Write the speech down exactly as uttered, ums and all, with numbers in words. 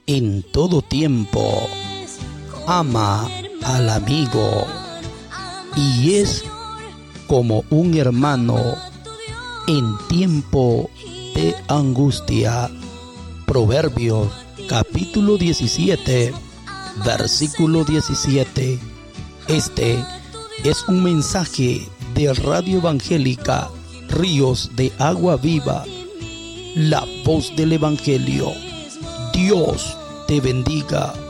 en todo tiempo. Ama al amigo y es como un hermano en tiempo de angustia. Proverbios capítulo diecisiete, versículo diecisiete. Este es un mensaje de Radio Evangélica Ríos de Agua Viva, la voz del Evangelio. Dios te bendiga.